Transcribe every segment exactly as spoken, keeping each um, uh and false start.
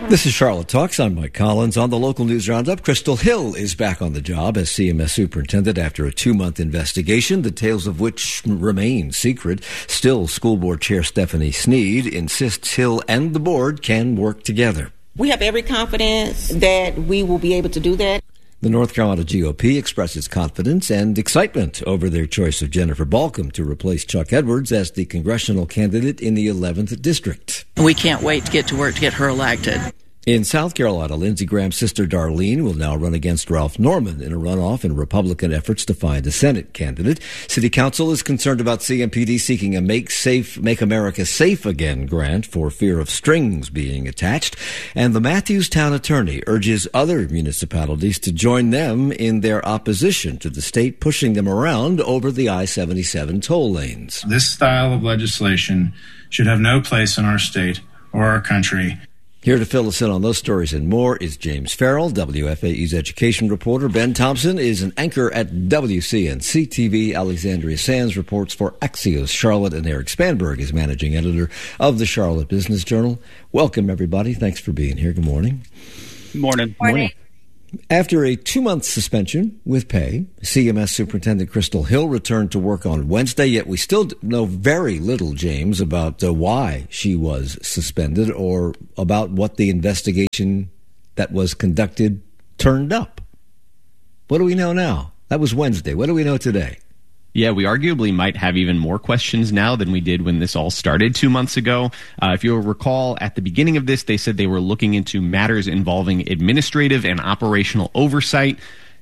This is Charlotte Talks. I'm Mike Collins. On the local news roundup, Crystal Hill is back on the job as C M S superintendent after a two-month investigation, the details of which remain secret. Still, school board chair Stephanie Snead insists Hill and the board can work together. We have every confidence that we will be able to do that. The North Carolina G O P expresses confidence and excitement over their choice of Jennifer Balcom to replace Chuck Edwards as the congressional candidate in the eleventh District. We can't wait to get to work to get her elected. In South Carolina, Lindsey Graham's sister Darlene will now run against Ralph Norman in a runoff in Republican efforts to find a Senate candidate. City Council is concerned about C M P D seeking a Make Safe, Make America Safe Again grant for fear of strings being attached. And the Matthews Town Attorney urges other municipalities to join them in their opposition to the state pushing them around over the I seventy-seven toll lanes. This style of legislation should have no place in our state or our country. Here to fill us in on those stories and more is James Farrell, W F A E's education reporter. Ben Thompson is an anchor at W C N C T V. Alexandria Sands reports for Axios Charlotte, and Eric Spanberg is managing editor of the Charlotte Business Journal. Welcome, everybody. Thanks for being here. Good morning. Good morning. Good morning. After a two-month suspension with pay, C M S Superintendent Crystal Hill returned to work on Wednesday, yet we still know very little, James, about uh, why she was suspended or about what the investigation that was conducted turned up. What do we know now? That was Wednesday. What do we know today? Yeah, we arguably might have even more questions now than we did when this all started two months ago. Uh, if you'll recall, at the beginning of this, they said they were looking into matters involving administrative and operational oversight.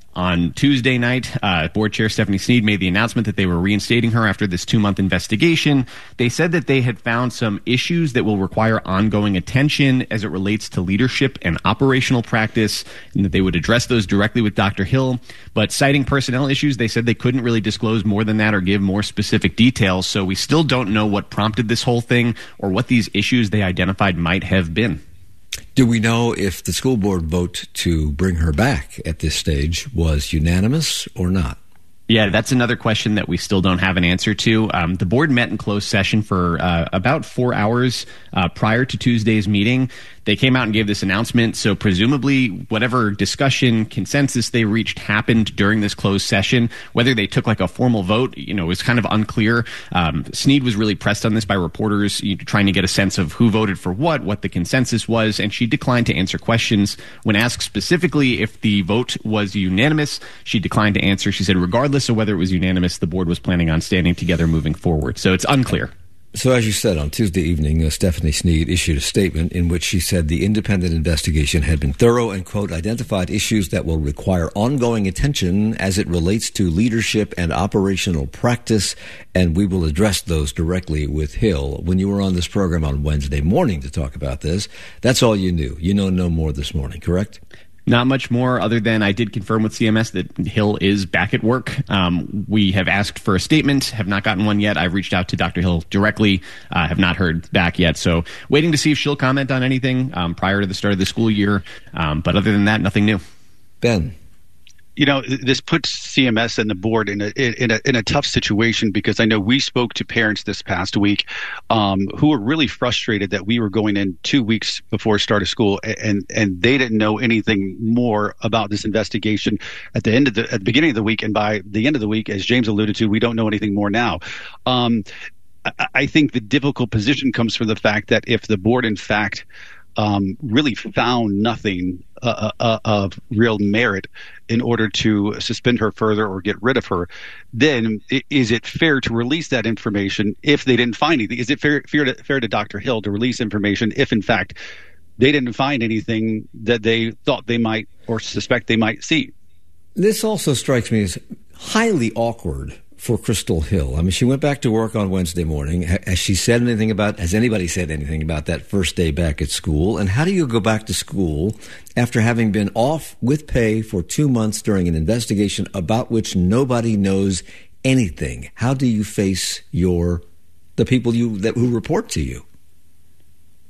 On Tuesday night, uh, Board Chair Stephanie Snead made the announcement that they were reinstating her after this two-month investigation. They said that they had found some issues that will require ongoing attention as it relates to leadership and operational practice, and that they would address those directly with Doctor Hill. But citing personnel issues, they said they couldn't really disclose more than that or give more specific details, so we still don't know what prompted this whole thing or what these issues they identified might have been. Do we know if the school board vote to bring her back at this stage was unanimous or not? Yeah, that's another question that we still don't have an answer to. Um, the board met in closed session for uh, about four hours uh, prior to Tuesday's meeting. They came out and gave this announcement, so presumably whatever discussion, consensus they reached happened during this closed session. Whether they took like a formal vote, you know, is kind of unclear. Um, Snead was really pressed on this by reporters, you know, trying to get a sense of who voted for what, what the consensus was, and she declined to answer questions. When asked specifically if the vote was unanimous, she declined to answer. She said regardless of whether it was unanimous, the board was planning on standing together moving forward. So it's unclear. So as you said, on Tuesday evening, uh, Stephanie Snead issued a statement in which she said the independent investigation had been thorough and, quote, identified issues that will require ongoing attention as it relates to leadership and operational practice, and we will address those directly with Hill. When you were on this program on Wednesday morning to talk about this, that's all you knew. You know no more this morning, correct? Not much more other than I did confirm with C M S that Hill is back at work. Um, we have asked for a statement, have not gotten one yet. I've reached out to Doctor Hill directly, uh, have not heard back yet. So waiting to see if she'll comment on anything um, prior to the start of the school year. Um, but other than that, nothing new. Ben. You know, this puts C M S and the board in a in a in a tough situation, because I know we spoke to parents this past week um, who were really frustrated that we were going in two weeks before start of school, and and they didn't know anything more about this investigation at the end of the at the beginning of the week, and by the end of the week, as James alluded to, we don't know anything more now. Um, I, I think the difficult position comes from the fact that if the board, in fact, Um, really found nothing uh, uh, of real merit in order to suspend her further or get rid of her, then is it fair to release that information if they didn't find anything? Is it fair, fair, to, fair to Doctor Hill to release information if, in fact, they didn't find anything that they thought they might or suspect they might see? This also strikes me as highly awkward for Crystal Hill. I mean, she went back to work on Wednesday morning. Has she said anything about, has anybody said anything about that first day back at school? And how do you go back to school after having been off with pay for two months during an investigation about which nobody knows anything? How do you face your, the people you that who report to you?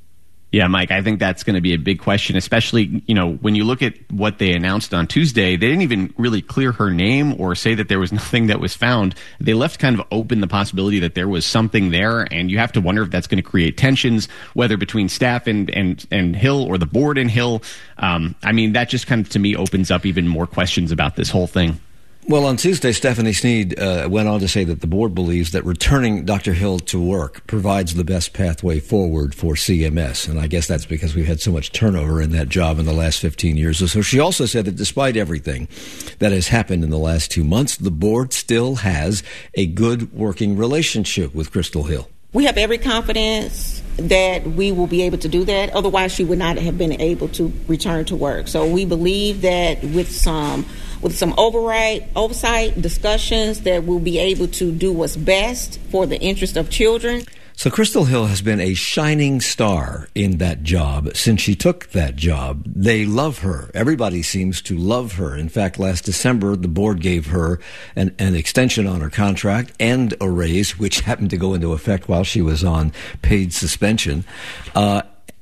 Yeah, Mike, I think that's going to be a big question, especially, you know, when you look at what they announced on Tuesday, they didn't even really clear her name or say that there was nothing that was found. They left kind of open the possibility that there was something there, and you have to wonder if that's going to create tensions, whether between staff and, and, and Hill or the board and Hill. Um, I mean, that just kind of, to me, opens up even more questions about this whole thing. Well, on Tuesday, Stephanie Snead uh, went on to say that the board believes that returning Doctor Hill to work provides the best pathway forward for C M S. And I guess that's because we've had so much turnover in that job in the last fifteen years or so. She also said that despite everything that has happened in the last two months, the board still has a good working relationship with Crystal Hill. We have every confidence that we will be able to do that. Otherwise, she would not have been able to return to work. So we believe that with some with some override, oversight discussions that we'll be able to do what's best for the interest of children. So Crystal Hill has been a shining star in that job since she took that job. They love her. Everybody seems to love her. In fact, last December, the board gave her an, an extension on her contract and a raise, which happened to go into effect while she was on paid suspension. Uh,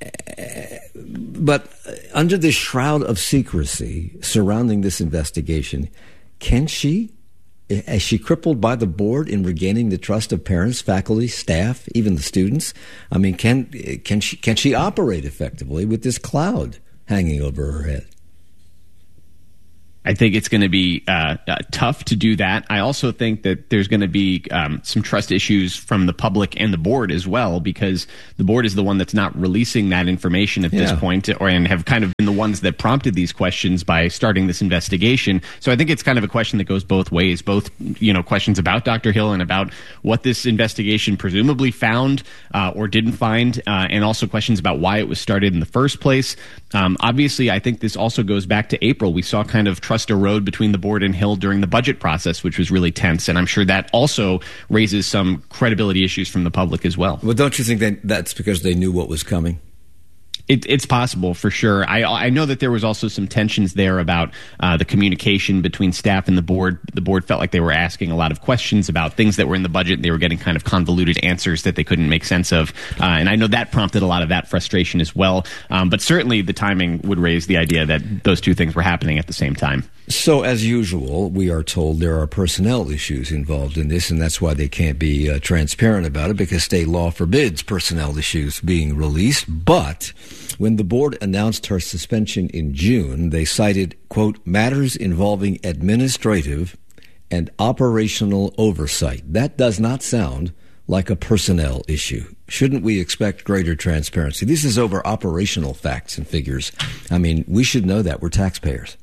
but under this shroud of secrecy surrounding this investigation, can she? Is she crippled by the board in regaining the trust of parents, faculty, staff, even the students? I mean, can can she can she operate effectively with this cloud hanging over her head? I think it's going to be uh, uh, tough to do that. I also think that there's going to be um, some trust issues from the public and the board as well, because the board is the one that's not releasing that information at yeah. this point, or and have kind of been the ones that prompted these questions by starting this investigation. So I think it's kind of a question that goes both ways, both, you know, questions about Doctor Hill and about what this investigation presumably found uh, or didn't find, uh, and also questions about why it was started in the first place. Um, obviously, I think this also goes back to April. We saw kind of trust erode between the board and Hill during the budget process, which was really tense. And I'm sure that also raises some credibility issues from the public as well. Well, don't you think that that's because they knew what was coming? It, it's possible, for sure. I, I know that there was also some tensions there about uh, the communication between staff and the board. The board felt like they were asking a lot of questions about things that were in the budget, and they were getting kind of convoluted answers that they couldn't make sense of. Uh, and I know that prompted a lot of that frustration as well. Um, but certainly the timing would raise the idea that those two things were happening at the same time. So, as usual, we are told there are personnel issues involved in this, and that's why they can't be uh, transparent about it, because state law forbids personnel issues being released. But when the board announced her suspension in June, they cited, quote, matters involving administrative and operational oversight. That does not sound like a personnel issue. Shouldn't we expect greater transparency? This is over operational facts and figures. I mean, we should know that. We're taxpayers.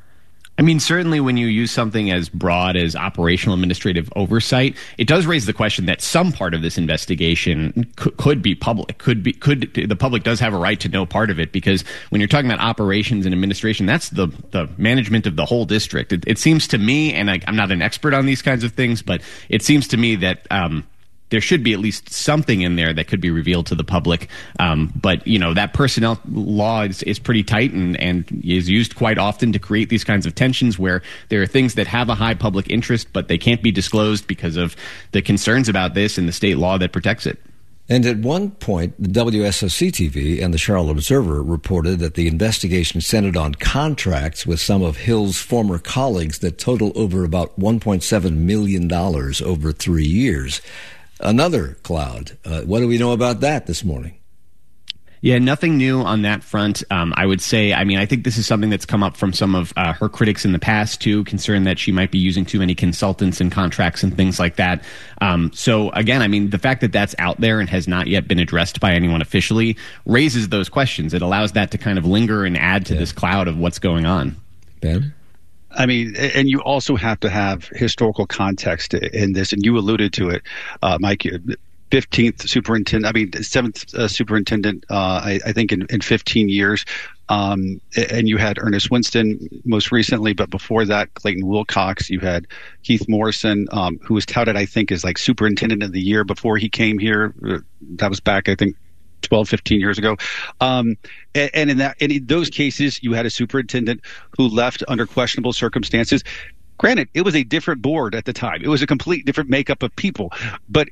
I mean, certainly when you use something as broad as operational administrative oversight, it does raise the question that some part of this investigation could, could be public. Could be, could the public does have a right to know part of it, because when you're talking about operations and administration, that's the the management of the whole district. It, it seems to me, and I, I'm not an expert on these kinds of things, but it seems to me that um, there should be at least something in there that could be revealed to the public. Um, but, you know, that personnel law is, is pretty tight and, and is used quite often to create these kinds of tensions where there are things that have a high public interest, but they can't be disclosed because of the concerns about this and the state law that protects it. And at one point, the W S O C T V and the Charlotte Observer reported that the investigation centered on contracts with some of Hill's former colleagues that total over about one point seven million dollars over three years. Another cloud. Uh, what do we know about that this morning? Yeah, nothing new on that front. Um, I would say, I mean, I think this is something that's come up from some of uh, her critics in the past, too, concerned that she might be using too many consultants and contracts and things like that. Um, so, again, I mean, the fact that that's out there and has not yet been addressed by anyone officially raises those questions. It allows that to kind of linger and add to yeah. this cloud of what's going on. Ben? I mean, and you also have to have historical context in this, and you alluded to it, uh, Mike. fifteenth superintendent, I mean, seventh uh, superintendent, uh, I, I think in, in fifteen years. Um, and you had Ernest Winston most recently, but before that, Clayton Wilcox. You had Keith Morrison, um, who was touted, I think, as like superintendent of the year before he came here. That was back, I think, twelve, fifteen years ago. Um, and, and in that, and in those cases, you had a superintendent who left under questionable circumstances. Granted, it was a different board at the time. It was a complete different makeup of people, but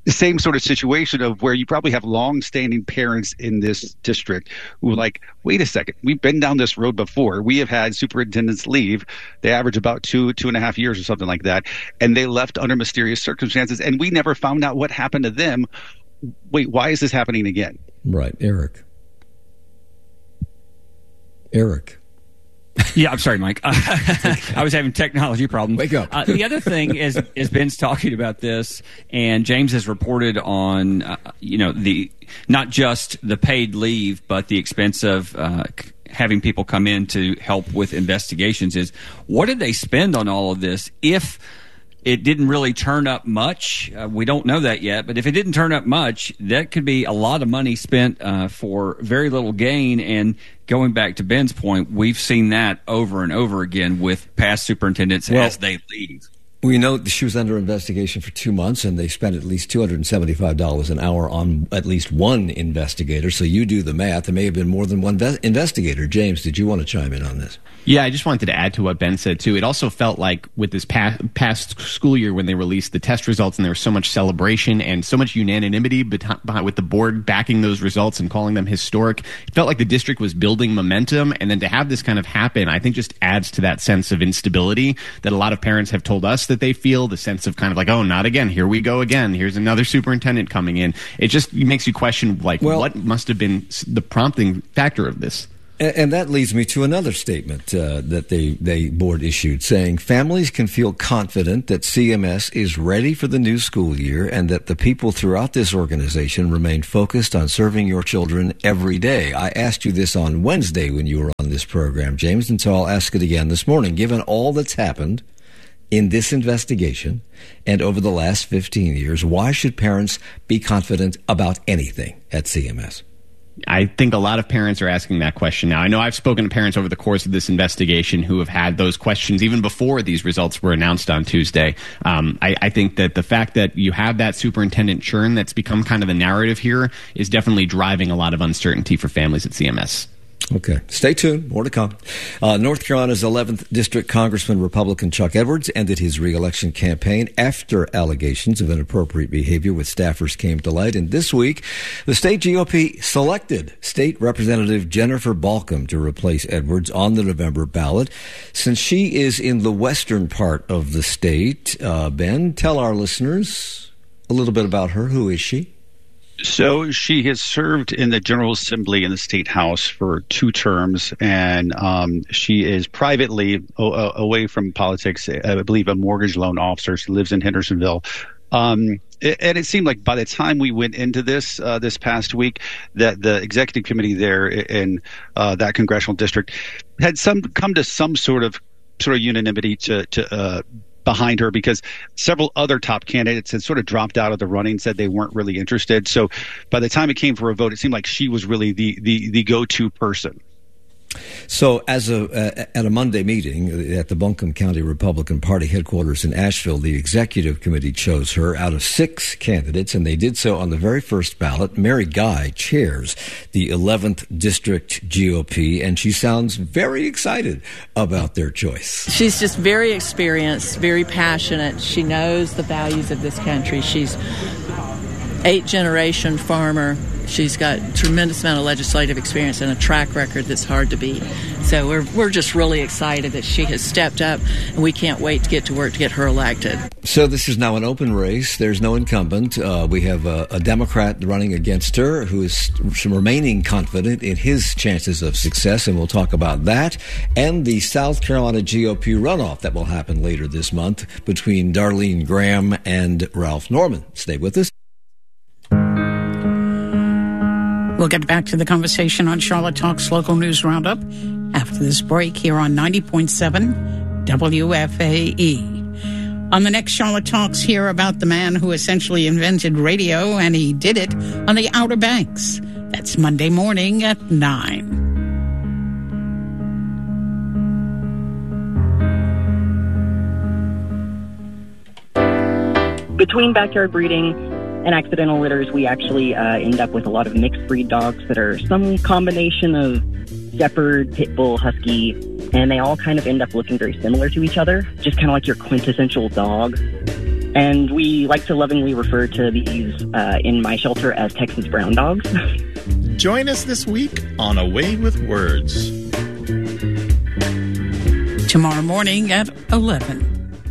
the same sort of situation of where you probably have long-standing parents in this district who are like, wait a second, we've been down this road before. We have had superintendents leave. They average about two, two and a half years or something like that. And they left under mysterious circumstances, and we never found out what happened to them. Wait, why is this happening again? Right. Eric. Eric. Yeah, I'm sorry, Mike. I was having technology problems. Wake up. uh, the other thing is, is Ben's talking about this, and James has reported on, uh, you know, the not just the paid leave, but the expense of uh, having people come in to help with investigations. Is what did they spend on all of this? If it didn't really turn up much, uh, we don't know that yet, but if it didn't turn up much, that could be a lot of money spent uh, for very little gain. And going back to Ben's point, we've seen that over and over again with past superintendents well, as they leave. We know that she was under investigation for two months, and they spent at least two hundred seventy-five dollars an hour on at least one investigator. So you do the math. There may have been more than one ve- investigator. James, did you want to chime in on this? Yeah, I just wanted to add to what Ben said, too. It also felt like with this past, past school year when they released the test results and there was so much celebration and so much unanimity behind, with the board backing those results and calling them historic, it felt like the district was building momentum. And then to have this kind of happen, I think just adds to that sense of instability that a lot of parents have told us that they feel, the sense of kind of like, oh, not again. Here we go again. Here's another superintendent coming in. It just makes you question, like, well, what must have been the prompting factor of this? And that leads me to another statement uh, that they, they board issued saying families can feel confident that C M S is ready for the new school year and that the people throughout this organization remain focused on serving your children every day. I asked you this on Wednesday when you were on this program, James, and so I'll ask it again this morning. Given all that's happened in this investigation and over the last fifteen years, why should parents be confident about anything at C M S? I think a lot of parents are asking that question now. I know I've spoken to parents over the course of this investigation who have had those questions even before these results were announced on Tuesday. Um, I, I think that the fact that you have that superintendent churn that's become kind of the narrative here is definitely driving a lot of uncertainty for families at C M S. Okay. Stay tuned. More to come. Uh, North Carolina's eleventh District Congressman Republican Chuck Edwards ended his re-election campaign after allegations of inappropriate behavior with staffers came to light. And this week, the state G O P selected State Representative Jennifer Balcom to replace Edwards on the November ballot. Since she is in the western part of the state, uh, Ben, tell our listeners a little bit about her. Who is she? So she has served in the General Assembly in the State House for two terms, and um, she is privately o- away from politics, I believe a mortgage loan officer. She lives in Hendersonville. Um, it, and it seemed like by the time we went into this uh, this past week, that the executive committee there in uh, that congressional district had some come to some sort of sort of unanimity to to uh, behind her, because several other top candidates had sort of dropped out of the running, said they weren't really interested. So by the time it came for a vote, it seemed like she was really the the, the go-to person. So as a uh, at a Monday meeting at the Buncombe County Republican Party headquarters in Asheville, the executive committee chose her out of six candidates, and they did so on the very first ballot. Mary Guy chairs the eleventh District G O P, and she sounds very excited about their choice. She's just very experienced, very passionate. She knows the values of this country. She's eight-generation farmer. She's got a tremendous amount of legislative experience and a track record that's hard to beat. So we're we're just really excited that she has stepped up, and we can't wait to get to work to get her elected. So this is now an open race. There's no incumbent. Uh, we have a, a Democrat running against her who is remaining confident in his chances of success, and we'll talk about that and the South Carolina G O P runoff that will happen later this month between Darlene Graham and Ralph Norman. Stay with us. We'll get back to the conversation on Charlotte Talks Local News Roundup after this break here on ninety point seven W F A E. On the next Charlotte Talks, hear about the man who essentially invented radio, and he did it on the Outer Banks. That's Monday morning at nine. Between backyard breeding and accidental litters, we actually uh, end up with a lot of mixed breed dogs that are some combination of shepherd, pit bull, husky, and they all kind of end up looking very similar to each other, just kind of like your quintessential dog. And we like to lovingly refer to these uh, in my shelter as Texas brown dogs. Join us this week on A Way with Words. Tomorrow morning at eleven.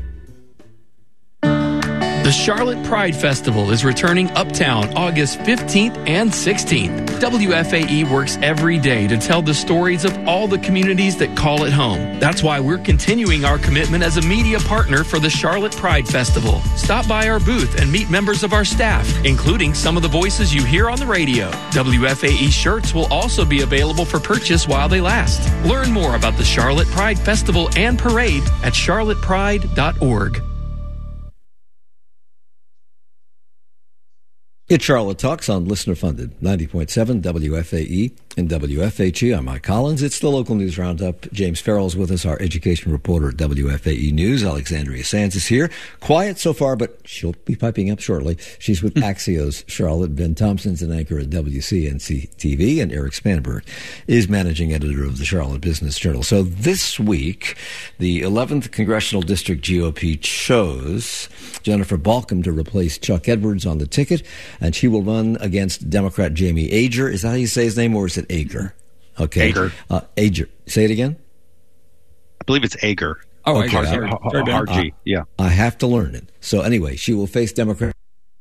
The Charlotte Pride Festival is returning uptown August fifteenth and sixteenth. W F A E works every day to tell the stories of all the communities that call it home. That's why we're continuing our commitment as a media partner for the Charlotte Pride Festival. Stop by our booth and meet members of our staff, including some of the voices you hear on the radio. W F A E shirts will also be available for purchase while they last. Learn more about the Charlotte Pride Festival and Parade at charlotte pride dot org. It's Charlotte Talks on listener-funded ninety point seven W F A E and W F H E. I'm Mike Collins. It's the local news roundup. James Farrell's with us, our education reporter at W F A E News. Alexandria Sands is here. Quiet so far, but she'll be piping up shortly. She's with Axios Charlotte. Ben Thompson's an anchor at W C N C T V, and Eric Spanberg is managing editor of the Charlotte Business Journal. So this week, the eleventh Congressional District G O P chose Jennifer Balcom to replace Chuck Edwards on the ticket, and she will run against Democrat Jamie Ager. Is that how you say his name, or is it Ager? Okay. Ager. Uh, Ager. Say it again? I believe it's Ager. Oh, okay. Ager. R G, yeah. I have to learn it. So anyway, she will face Democrat,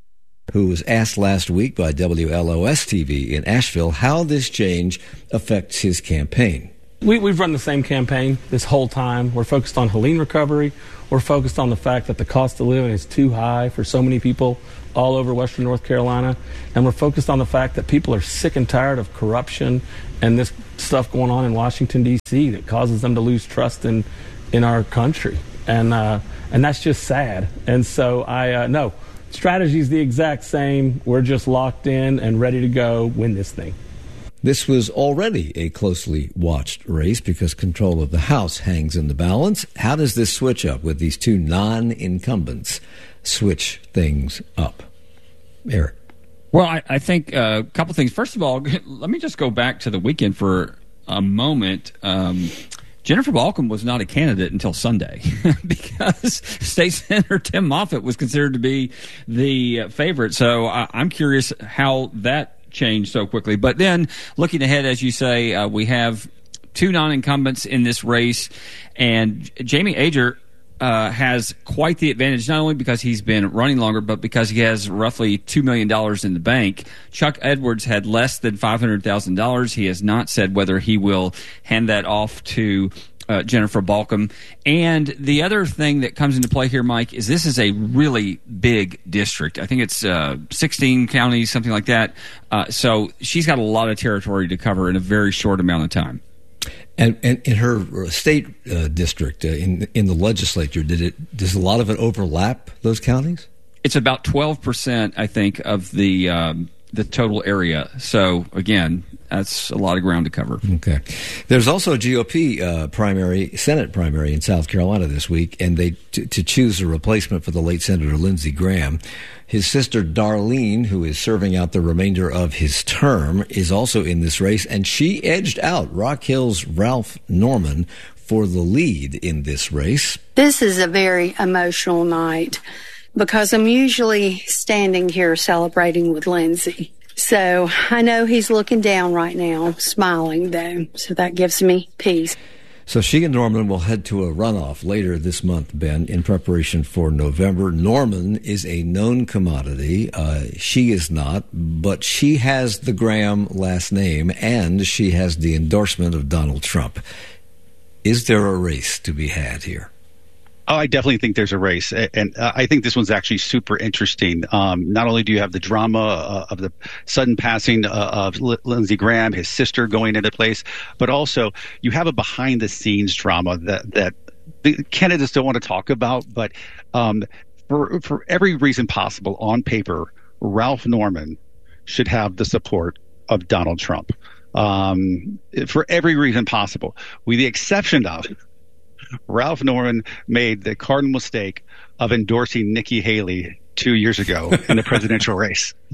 who was asked last week by W L O S T V in Asheville how this change affects his campaign. We, we've run the same campaign this whole time. We're focused on Helene recovery. We're focused on the fact that the cost of living is too high for so many people all over Western North Carolina. And we're focused on the fact that people are sick and tired of corruption and this stuff going on in Washington, D C that causes them to lose trust in, in our country. And, uh, and that's just sad. And so I, uh, no, strategy is the exact same. We're just locked in and ready to go win this thing. This was already a closely watched race because control of the House hangs in the balance. How does this switch up with these two non-incumbents switch things up? Eric. Well, I, I think uh, a couple things. First of all, let me just go back to the weekend for a moment. Um, Jennifer Balcom was not a candidate until Sunday because State Senator Tim Moffitt was considered to be the favorite. So I, I'm curious how that changed so quickly. But then looking ahead, as you say, uh, we have two non-incumbents in this race, and Jamie Ager uh, has quite the advantage, not only because he's been running longer, but because he has roughly two million dollars in the bank. Chuck Edwards had less than five hundred thousand dollars. He has not said whether he will hand that off to Uh, Jennifer Balcom. And the other thing that comes into play here, Mike, is this is a really big district. I think it's uh, sixteen counties, something like that. Uh, so she's got a lot of territory to cover in a very short amount of time. And, and in her state uh, district, uh, in in the legislature, did it does a lot of it overlap those counties? It's about twelve percent, I think, of the um, the total area. So again, that's a lot of ground to cover. Okay. There's also a G O P uh, primary, Senate primary in South Carolina this week, and they t- to choose a replacement for the late Senator Lindsey Graham. His sister Darlene, who is serving out the remainder of his term, is also in this race, and she edged out Rock Hill's Ralph Norman for the lead in this race. This is a very emotional night because I'm usually standing here celebrating with Lindsey. So I know he's looking down right now, smiling though, so that gives me peace. So she and Norman will head to a runoff later this month, Ben, in preparation for November. Norman is a known commodity. Uh, she is not, but she has the Graham last name, and she has the endorsement of Donald Trump. Is there a race to be had here? Oh, I definitely think there's a race, and uh, I think this one's actually super interesting. Um, not only do you have the drama uh, of the sudden passing uh, of L- Lindsey Graham, his sister going into place, but also you have a behind-the-scenes drama that that the candidates don't want to talk about. But um, for for every reason possible, on paper, Ralph Norman should have the support of Donald Trump. Um, for every reason possible, with the exception of Ralph Norman made the cardinal mistake of endorsing Nikki Haley two years ago in the presidential race.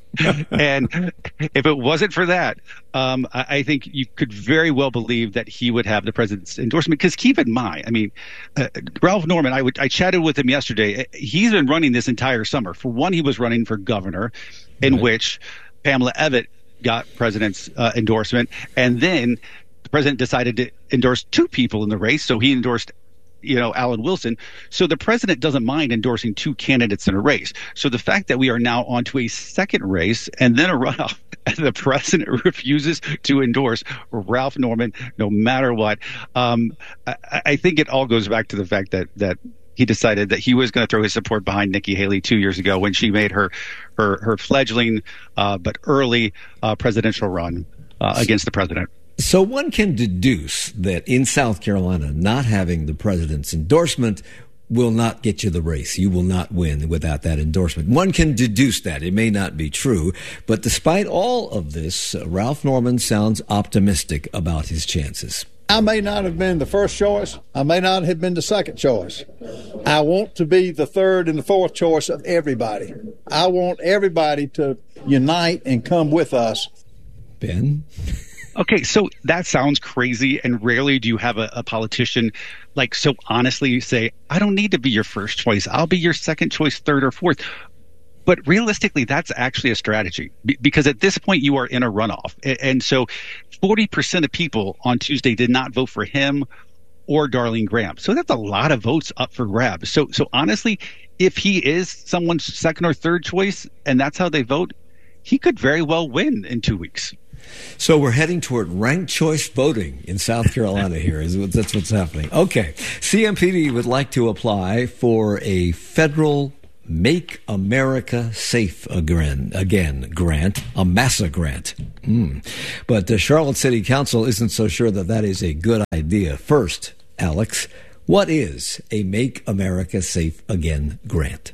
And if it wasn't for that, um, I, I think you could very well believe that he would have the president's endorsement. Because keep in mind, I mean, uh, Ralph Norman, I, would, I chatted with him yesterday. He's been running this entire summer. For one, he was running for governor, in right. which Pamela Evett got president's uh, endorsement. And then the president decided to endorse two people in the race. So he endorsed you know, Alan Wilson. So the president doesn't mind endorsing two candidates in a race. So the fact that we are now onto a second race and then a runoff, and the president refuses to endorse Ralph Norman, no matter what, um, I, I think it all goes back to the fact that that he decided that he was going to throw his support behind Nikki Haley two years ago when she made her her, her fledgling uh, but early uh, presidential run uh, against the president. So one can deduce that in South Carolina, not having the president's endorsement will not get you the race. You will not win without that endorsement. One can deduce that. It may not be true. But despite all of this, uh, Ralph Norman sounds optimistic about his chances. I may not have been the first choice. I may not have been the second choice. I want to be the third and the fourth choice of everybody. I want everybody to unite and come with us. Ben? Okay, so that sounds crazy, and rarely do you have a, a politician like so honestly say, I don't need to be your first choice. I'll be your second choice, third, or fourth. But realistically, that's actually a strategy B- because at this point you are in a runoff. And, and so forty percent of people on Tuesday did not vote for him or Darlene Graham. So that's a lot of votes up for grabs. So, so honestly, if he is someone's second or third choice and that's how they vote, he could very well win in two weeks. So we're heading toward ranked choice voting in South Carolina here. Is what, that's what's happening. Okay. C M P D would like to apply for a federal Make America Safe Again, again grant, a MASA grant. Mm. But the Charlotte City Council isn't so sure that that is a good idea. First, Alex, what is a Make America Safe Again grant?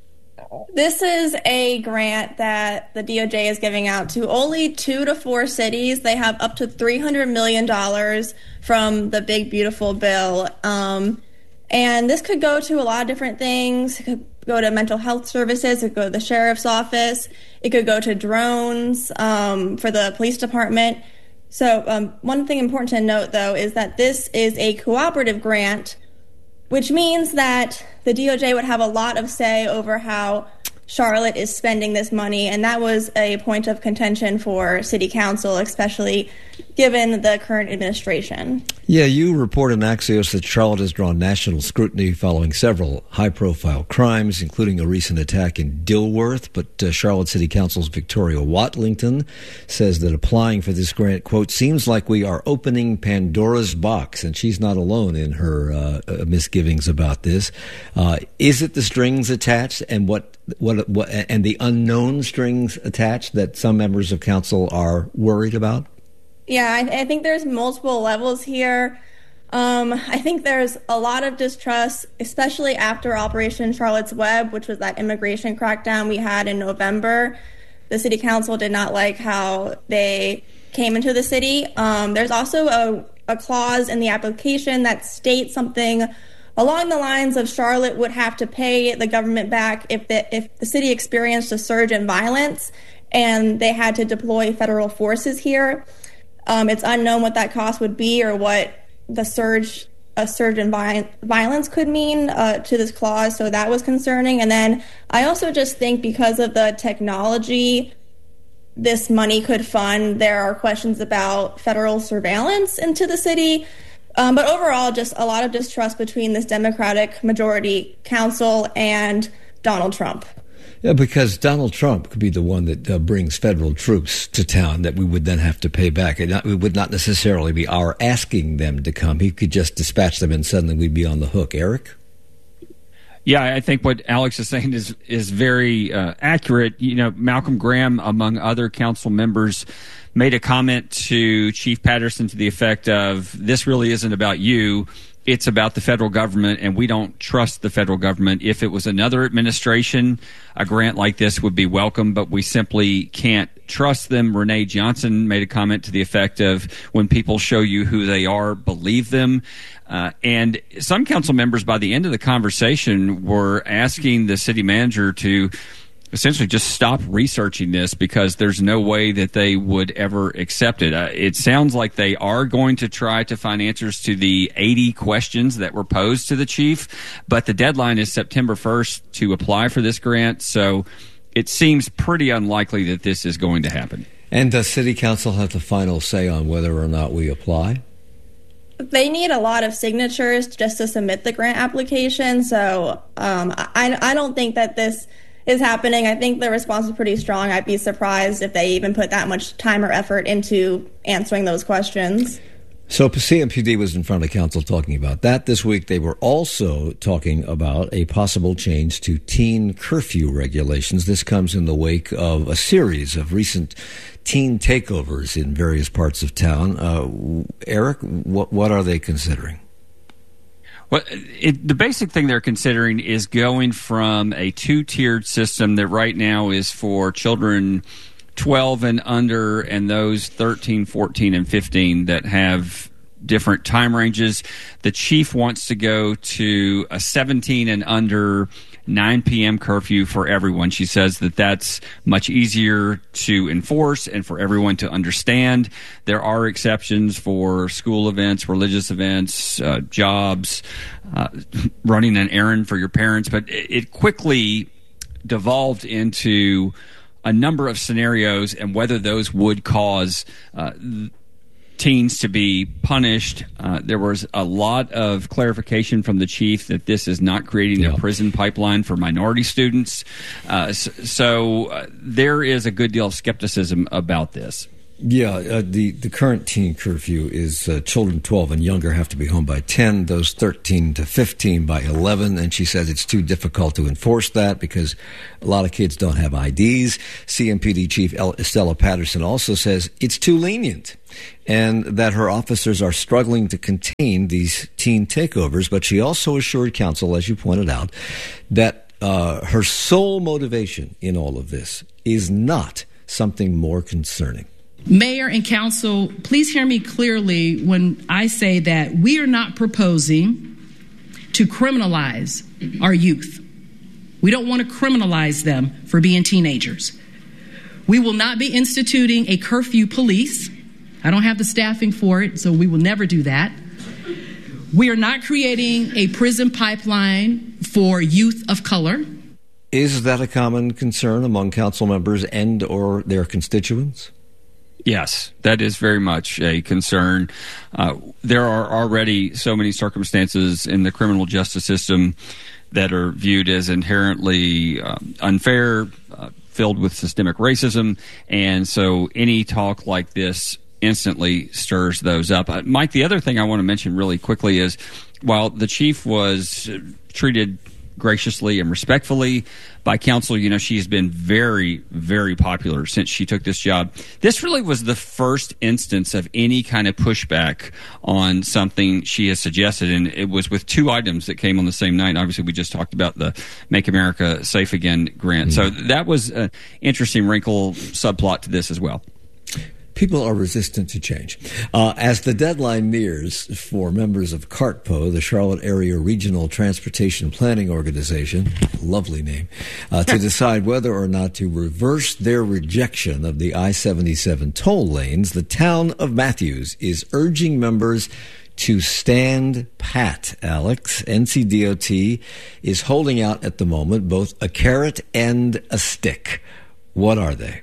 This is a grant that the D O J is giving out to only two to four cities. They have up to three hundred million dollars from the Big Beautiful Bill. Um, and this could go to a lot of different things. It could go to mental health services. It could go to the sheriff's office. It could go to drones um, for the police department. So um, one thing important to note, though, is that this is a cooperative grant, which means that the D O J would have a lot of say over how Charlotte is spending this money, and that was a point of contention for City Council, especially given the current administration. Yeah, you report in Axios that Charlotte has drawn national scrutiny following several high-profile crimes, including a recent attack in Dilworth. But uh, Charlotte City Council's Victoria Watlington says that applying for this grant, quote, seems like we are opening Pandora's box, and she's not alone in her uh, misgivings about this. Uh, is it the strings attached and what, what, what, and the unknown strings attached that some members of council are worried about? Yeah, I, I think there's multiple levels here. Um, I think there's a lot of distrust, especially after Operation Charlotte's Web, which was that immigration crackdown we had in November. The city council did not like how they came into the city. Um, there's also a, a clause in the application that states something along the lines of Charlotte would have to pay the government back if the, if the city experienced a surge in violence and they had to deploy federal forces here. Um, it's unknown what that cost would be or what the surge, a surge in vi- violence could mean uh, to this clause. So that was concerning. And then I also just think because of the technology this money could fund, there are questions about federal surveillance into the city. Um, but overall, just a lot of distrust between this Democratic majority council and Donald Trump. Yeah, because Donald Trump could be the one that uh, brings federal troops to town that we would then have to pay back. It, not, it would not necessarily be our asking them to come. He could just dispatch them and suddenly we'd be on the hook. Eric? Yeah, I think what Alex is saying is is very uh, accurate. You know, Malcolm Graham, among other council members, made a comment to Chief Patterson to the effect of, this really isn't about you. It's about the federal government, and we don't trust the federal government. If it was another administration, a grant like this would be welcome, but we simply can't trust them. Renee Johnson made a comment to the effect of, when people show you who they are, believe them. Uh, and some council members, by the end of the conversation, were asking the city manager to essentially just stop researching this because there's no way that they would ever accept it. Uh, it sounds like they are going to try to find answers to the eighty questions that were posed to the chief, but the deadline is September first to apply for this grant, so it seems pretty unlikely that this is going to happen. And does City Council have the final say on whether or not we apply? They need a lot of signatures just to submit the grant application, so um, I, I don't think that this is happening. I think the response is pretty strong. I'd be surprised if they even put that much time or effort into answering those questions. So C M P D was in front of council talking about that this week. They were also talking about a possible change to teen curfew regulations. This comes in the wake of a series of recent teen takeovers in various parts of town. Uh, Eric, what, what are they considering? Well, it, the basic thing they're considering is going from a two-tiered system that right now is for children twelve and under, and those thirteen, fourteen, and fifteen that have different time ranges. The chief wants to go to a seventeen and under nine p.m. curfew for everyone. She says that that's much easier to enforce and for everyone to understand. There are exceptions for school events, religious events, uh, jobs, uh, running an errand for your parents, but it, it quickly devolved into a number of scenarios and whether those would cause uh, teens to be punished. Uh, there was a lot of clarification from the chief that this is not creating yeah. a prison pipeline for minority students. Uh, so so uh, there is a good deal of skepticism about this. Yeah, uh, the, the current teen curfew is uh, children twelve and younger have to be home by ten, those thirteen to fifteen by eleven, and she says it's too difficult to enforce that because a lot of kids don't have I Ds. C M P D Chief Estella Patterson also says it's too lenient and that her officers are struggling to contain these teen takeovers, but she also assured council, as you pointed out, that uh, her sole motivation in all of this is not something more concerning. Mayor and council, please hear me clearly when I say that we are not proposing to criminalize our youth. We don't want to criminalize them for being teenagers. We will not be instituting a curfew police. I don't have the staffing for it, so we will never do that. We are not creating a prison pipeline for youth of color. Is that a common concern among council members and or their constituents? Yes, that is very much a concern. Uh, there are already so many circumstances in the criminal justice system that are viewed as inherently um, unfair, uh, filled with systemic racism, and so any talk like this instantly stirs those up. Uh, Mike, the other thing I want to mention really quickly is while the chief was treated graciously and respectfully by council, you know, she's been very, very popular since she took this job. This really was the first instance of any kind of pushback on something she has suggested, and it was with two items that came on the same night. Obviously, we just talked about the Make America Safe Again grant. Mm-hmm. So that was an interesting wrinkle subplot to this as well. People are resistant to change. Uh, as the deadline nears for members of CARTPO, the Charlotte Area Regional Transportation Planning Organization, lovely name, uh, to decide whether or not to reverse their rejection of the I seventy-seven toll lanes, the town of Matthews is urging members to stand pat, Alex. N C D O T is holding out at the moment both a carrot and a stick. What are they?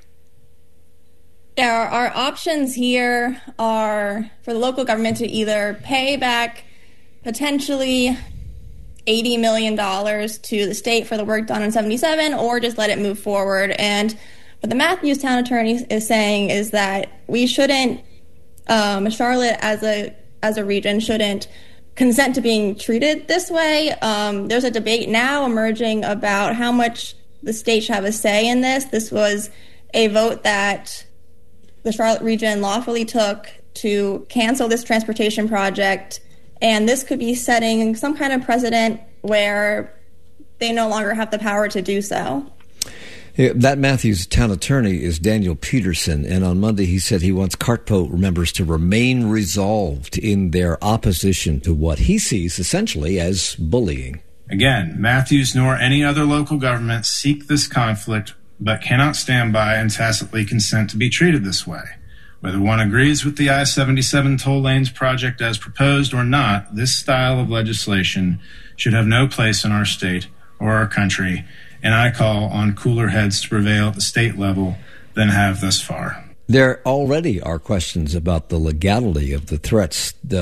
There are, our options here are for the local government to either pay back potentially eighty million dollars to the state for the work done on seventy-seven or just let it move forward. And what the Matthews town attorney is saying is that we shouldn't, um, Charlotte as a as a region shouldn't consent to being treated this way. Um, there's a debate now emerging about how much the state should have a say in this. This was a vote that the Charlotte region lawfully took to cancel this transportation project, and this could be setting some kind of precedent where they no longer have the power to do so. Yeah, that Matthews town attorney is Daniel Peterson, and on Monday he said he wants CARTPO members to remain resolved in their opposition to what he sees essentially as bullying. Again, Matthews nor any other local government seek this conflict but cannot stand by and tacitly consent to be treated this way. Whether one agrees with the I seventy-seven toll lanes project as proposed or not, this style of legislation should have no place in our state or our country, and I call on cooler heads to prevail at the state level than have thus far. There already are questions about the legality of the threats uh,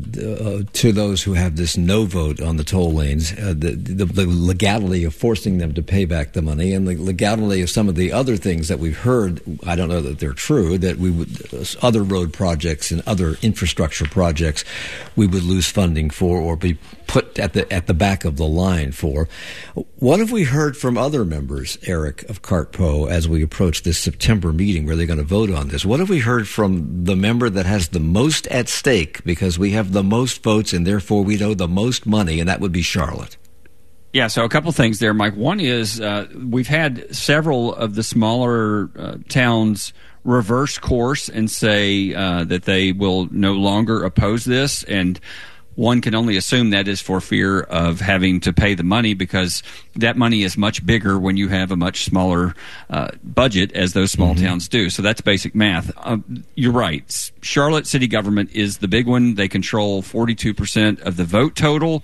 uh, to those who have this no vote on the toll lanes, uh, the, the, the legality of forcing them to pay back the money, and the legality of some of the other things that we've heard. I don't know that they're true, that we would, uh, other road projects and other infrastructure projects we would lose funding for or be put at the at the back of the line for. What have we heard from other members, Eric, of CartPo, as we approach this September meeting where they're going to vote on this? What have we heard from the member that has the most at stake because we have the most votes and therefore we owe the most money, and that would be Charlotte? Yeah, so a couple things there, Mike. One is uh, we've had several of the smaller uh, towns reverse course and say uh, that they will no longer oppose this, and one can only assume that is for fear of having to pay the money, because that money is much bigger when you have a much smaller uh, budget, as those small mm-hmm. towns do. So that's basic math. Uh, you're right. Charlotte city government is the big one. They control forty-two percent of the vote total,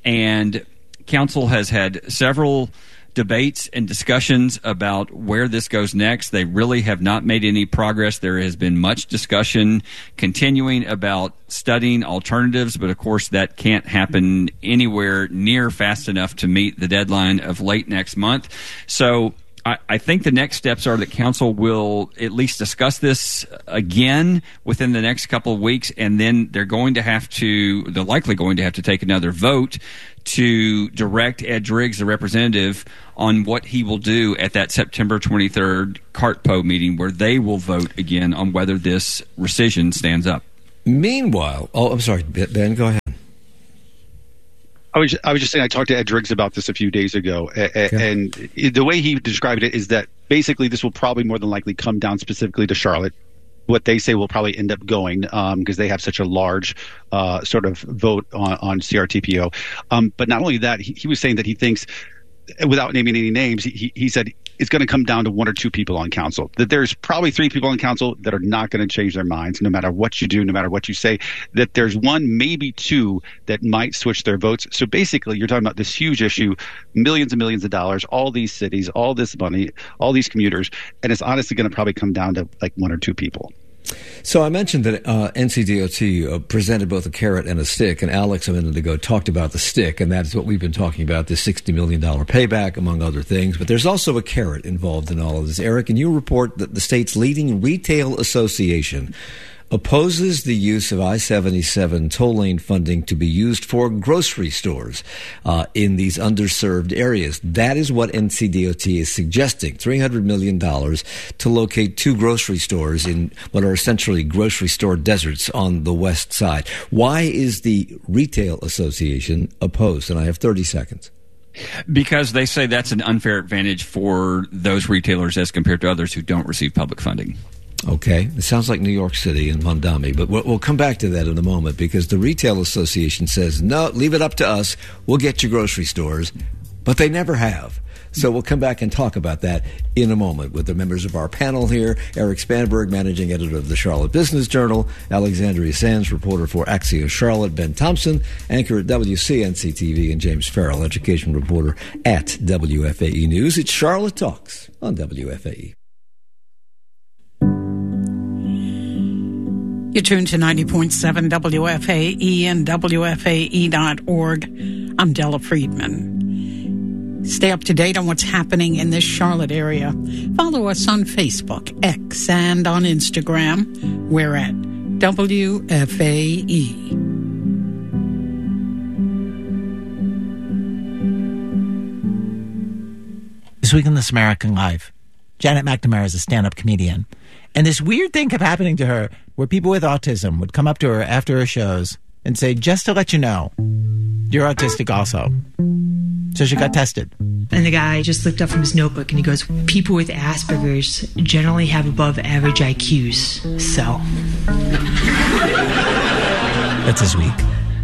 and council has had several debates and discussions about where this goes next. They really have not made any progress. There has been much discussion continuing about studying alternatives, but of course that can't happen anywhere near fast enough to meet the deadline of late next month. So I, I think the next steps are that council will at least discuss this again within the next couple of weeks, and then they're going to have to, they're likely going to have to take another vote to direct Ed Driggs, the representative, on what he will do at that September twenty-third CartPo meeting, where they will vote again on whether this rescission stands up. Meanwhile, oh, I'm sorry, Ben, go ahead. I was I was just saying I talked to Ed Driggs about this a few days ago, okay. and the way he described it is that basically this will probably more than likely come down specifically to Charlotte. What they say will probably end up going because um, they have such a large uh, sort of vote on, on C R T P O. Um, but not only that, he, he was saying that he thinks, without naming any names, he, he said it's going to come down to one or two people on council. That there's probably three people on council that are not going to change their minds no matter what you do, no matter what you say. That there's one, maybe two, that might switch their votes. So basically, you're talking about this huge issue, millions and millions of dollars, all these cities, all this money, all these commuters, and it's honestly going to probably come down to like one or two people. So I mentioned that uh, N C D O T uh, presented both a carrot and a stick, and Alex a minute ago talked about the stick, and that's what we've been talking about, this sixty million dollars payback, among other things. But there's also a carrot involved in all of this. Eric, can you report that the state's leading retail association opposes the use of I seventy-seven toll lane funding to be used for grocery stores uh, in these underserved areas? That is what N C D O T is suggesting, three hundred million dollars to locate two grocery stores in what are essentially grocery store deserts on the west side. Why is the Retail Association opposed? And I have thirty seconds. Because they say that's an unfair advantage for those retailers as compared to others who don't receive public funding. Okay. It sounds like New York City and Mondami, but we'll, we'll come back to that in a moment, because the Retail Association says, no, leave it up to us. We'll get you grocery stores, but they never have. So we'll come back and talk about that in a moment with the members of our panel here. Eric Spanberg, managing editor of the Charlotte Business Journal, Alexandria Sands, reporter for Axios Charlotte, Ben Thompson, anchor at W C N C T V, and James Farrell, education reporter at W F A E News. It's Charlotte Talks on W F A E. You're tuned to ninety point seven W F A E and W F A E dot org. I'm Della Friedman. Stay up to date on what's happening in this Charlotte area. Follow us on Facebook, X, and on Instagram. We're at W F A E. This week in This American Life, Janet McNamara is a stand-up comedian. And this weird thing kept happening to her where people with autism would come up to her after her shows and say, just to let you know, you're autistic also. So she got tested. And the guy just looked up from his notebook and he goes, people with Asperger's generally have above average I Qs. So. That's this week.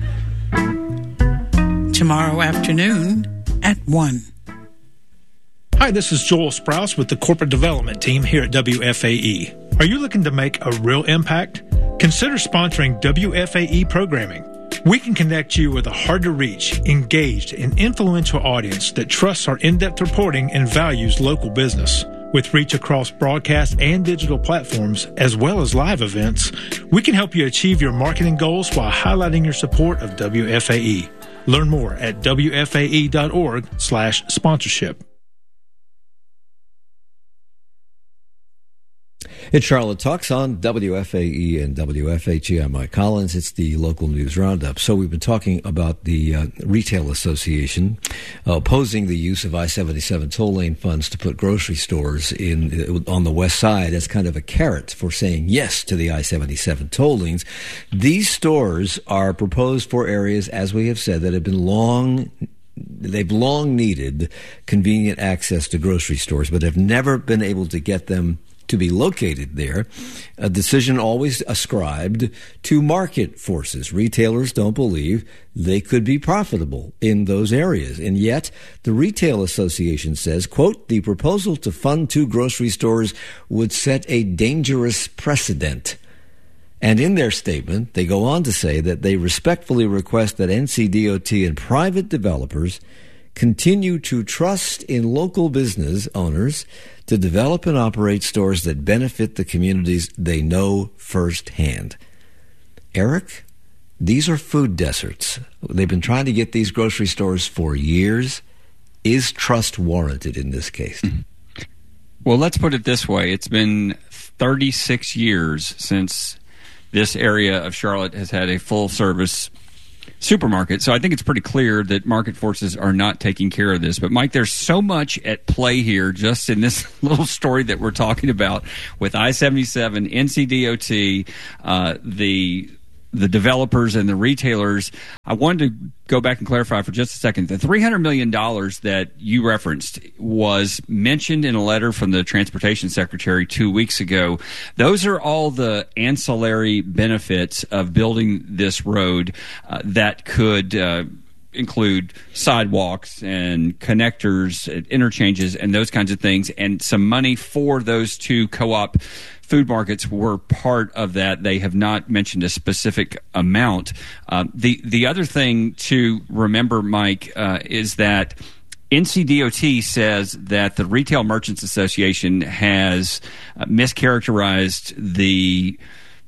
Tomorrow afternoon at one. Hi, this is Joel Sprouse with the Corporate Development Team here at W F A E. Are you looking to make a real impact? Consider sponsoring W F A E programming. We can connect you with a hard-to-reach, engaged, and influential audience that trusts our in-depth reporting and values local business. With reach across broadcast and digital platforms, as well as live events, we can help you achieve your marketing goals while highlighting your support of W F A E. Learn more at W F A E dot org slash sponsorship. It's Charlotte Talks on W F A E and W F H E. I'm Mike Collins. It's the local news roundup. So we've been talking about the uh, Retail Association uh, opposing the use of I seventy-seven toll lane funds to put grocery stores in uh, on the west side as kind of a carrot for saying yes to the I seventy-seven toll lanes. These stores are proposed for areas, as we have said, that have been long They've long needed convenient access to grocery stores, but have never been able to get them to be located there. A decision always ascribed to market forces. Retailers don't believe they could be profitable in those areas. And yet, the Retail Association says, quote, the proposal to fund two grocery stores would set a dangerous precedent. And in their statement, they go on to say that they respectfully request that N C D O T and private developers continue to trust in local business owners to develop and operate stores that benefit the communities they know firsthand. Eric, these are food deserts. They've been trying to get these grocery stores for years. Is trust warranted in this case? Mm-hmm. Well, let's put it this way. It's been thirty-six years since this area of Charlotte has had a full-service supermarket. So I think it's pretty clear that market forces are not taking care of this. But, Mike, there's so much at play here just in this little story that we're talking about with I seventy-seven, N C D O T, uh, the the developers and the retailers. I wanted to go back and clarify for just a second. The three hundred million dollars that you referenced was mentioned in a letter from the Transportation Secretary two weeks ago. Those are all the ancillary benefits of building this road uh, that could uh, include sidewalks and connectors, and interchanges, and those kinds of things, and some money for those two co-op food markets were part of that. They have not mentioned a specific amount. Uh, the the other thing to remember, Mike, uh, is that N C D O T says that the Retail Merchants Association has uh, mischaracterized the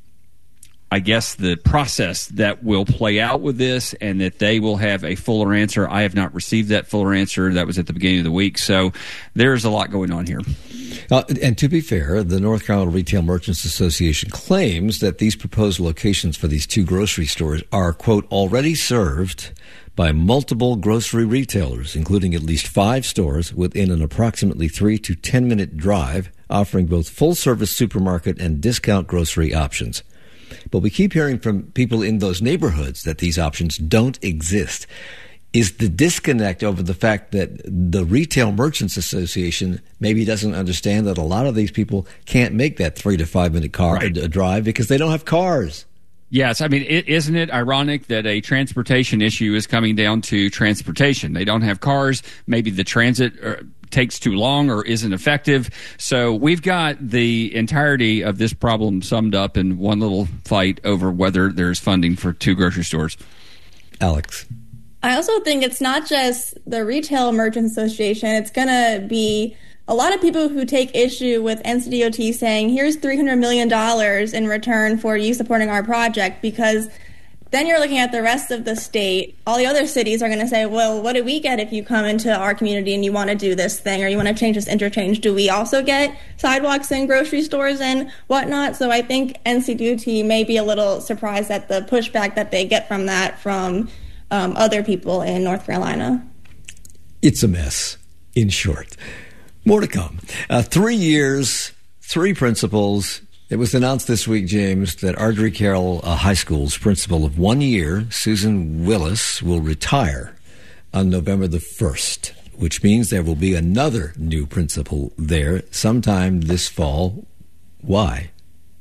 I guess the process that will play out with this, and that they will have a fuller answer. I have not received that fuller answer. That was at the beginning of the week. So there's a lot going on here. Uh, and to be fair, the North Carolina Retail Merchants Association claims that these proposed locations for these two grocery stores are, quote, already served by multiple grocery retailers, including at least five stores within an approximately three to ten minute drive, offering both full-service supermarket and discount grocery options. But we keep hearing from people in those neighborhoods that these options don't exist. Is the disconnect over the fact that the Retail Merchants Association maybe doesn't understand that a lot of these people can't make that three to five minute car right. a, a drive because they don't have cars? Yes, I mean, it, isn't it ironic that a transportation issue is coming down to transportation? They don't have cars. Maybe the transit uh, takes too long or isn't effective. So we've got the entirety of this problem summed up in one little fight over whether there's funding for two grocery stores. Alex. I also think it's not just the Retail Merchants Association. It's going to be a lot of people who take issue with N C D O T saying, here's three hundred million dollars in return for you supporting our project, because then you're looking at the rest of the state. All the other cities are going to say, well, what do we get if you come into our community and you want to do this thing or you want to change this interchange? Do we also get sidewalks and grocery stores and whatnot? So I think N C D O T may be a little surprised at the pushback that they get from that from um, other people in North Carolina. It's a mess, in short. More to come. Uh, three years, three principals. It was announced this week, James, that Ardrey Carroll uh, High School's principal of one year, Susan Willis, will retire on November the first, which means there will be another new principal there sometime this fall. Why?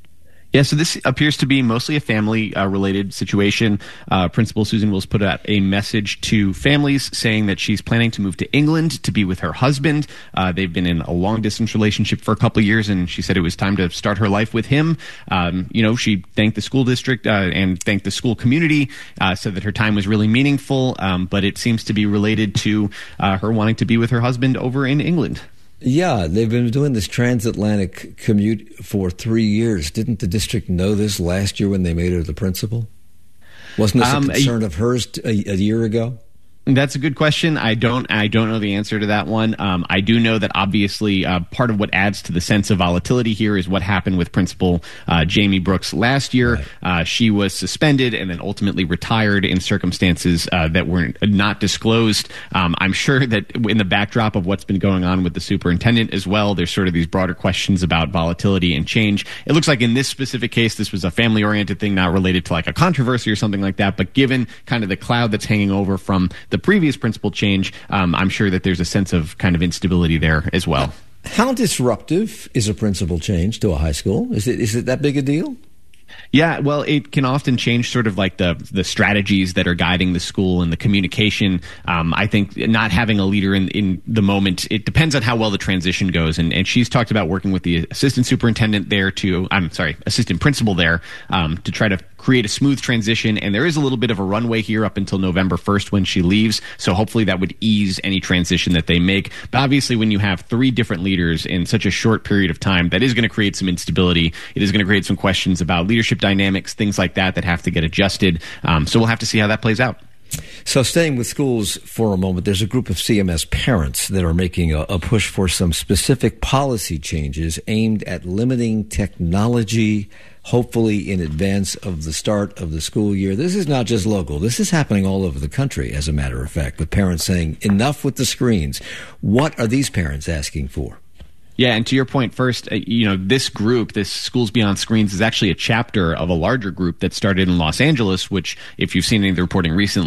Yeah, so this appears to be mostly a family-related uh, situation. Uh, Principal Susan Wills put out a message to families saying that she's planning to move to England to be with her husband. Uh, they've been in a long-distance relationship for a couple of years, and she said it was time to start her life with him. Um, you know, she thanked the school district uh, and thanked the school community, uh, said that her time was really meaningful, um, but it seems to be related to uh, her wanting to be with her husband over in England. Yeah, they've been doing this transatlantic commute for three years. Didn't the district know this last year when they made her the principal? Wasn't this um, a concern of hers t- a, a year ago? That's a good question. I don't. I don't know the answer to that one. Um, I do know that obviously uh, part of what adds to the sense of volatility here is what happened with Principal uh, Jamie Brooks last year. Right. Uh, she was suspended and then ultimately retired in circumstances uh, that were not disclosed. Um, I'm sure that in the backdrop of what's been going on with the superintendent as well, there's sort of these broader questions about volatility and change. It looks like in this specific case, this was a family-oriented thing, not related to like a controversy or something like that. But given kind of the cloud that's hanging over from the previous principal change, um, I'm sure that there's a sense of kind of instability there as well. How disruptive is a principal change to a high school? Is it is it that big a deal? Yeah, well, it can often change sort of like the the strategies that are guiding the school and the communication. Um, I think not having a leader in, in the moment, it depends on how well the transition goes. And, and she's talked about working with the assistant superintendent there to, I'm sorry, assistant principal there um, to try to create a smooth transition. And there is a little bit of a runway here up until November first when she leaves. So hopefully that would ease any transition that they make. But obviously when you have three different leaders in such a short period of time, that is going to create some instability. It is going to create some questions about leadership dynamics, things like that that have to get adjusted. Um, so we'll have to see how that plays out. So staying with schools for a moment, there's a group of C M S parents that are making a, a push for some specific policy changes aimed at limiting technology, hopefully in advance of the start of the school year. This is not just local. This is happening all over the country, as a matter of fact, with parents saying, enough with the screens. What are these parents asking for? Yeah, and to your point first, uh, you know, this group, this Schools Beyond Screens, is actually a chapter of a larger group that started in Los Angeles, which, if you've seen any of the reporting recently,